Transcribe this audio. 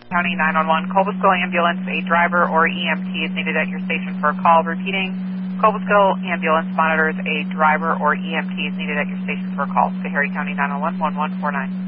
County 911, Cobleskill ambulance, a driver or EMT is needed at your station for a call. Repeating, Cobleskill ambulance monitors, a driver or EMT is needed at your station for a call. Schoharie County 911, 1149.